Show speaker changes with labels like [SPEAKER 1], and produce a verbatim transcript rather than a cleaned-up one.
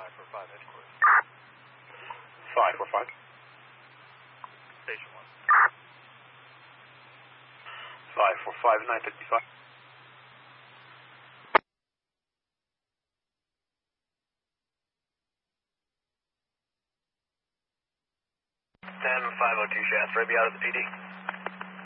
[SPEAKER 1] five four five headquarters.
[SPEAKER 2] five four five.
[SPEAKER 1] Station one.
[SPEAKER 2] five four five, nine fifty-five.
[SPEAKER 1] ten five oh two shaft, right be out of the P D.